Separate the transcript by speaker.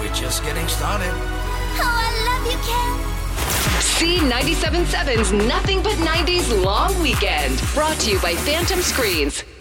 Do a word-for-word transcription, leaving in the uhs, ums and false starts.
Speaker 1: we're just getting started.
Speaker 2: Oh, I love you, Ken.
Speaker 3: C ninety-seven point seven's Nothing But nineties Long Weekend. Brought to you by Phantom Screens.